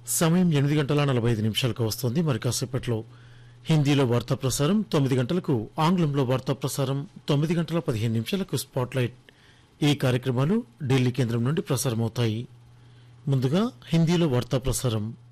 సమయం 8:45 వస్తోంది. మరి కాసేపట్లో హిందీలో వార్తా ప్రసారం, 9 గంటలకు ఆంగ్లంలో వార్తా ప్రసారం, 9:15 స్పాట్లైట్ ఈ కార్యక్రమాలు ఢిల్లీ కేంద్రం నుండి ప్రసారమవుతాయి. ముందుగా హిందీలో వార్తా ప్రసారం.